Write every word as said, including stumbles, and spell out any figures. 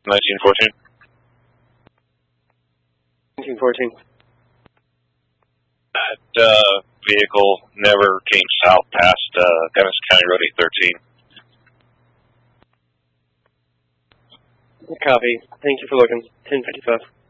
nineteen fourteen. nineteen fourteen. That uh, vehicle never came south past uh, Dennis County Road eight thirteen. Copy. Thank you for looking. ten fifty-five.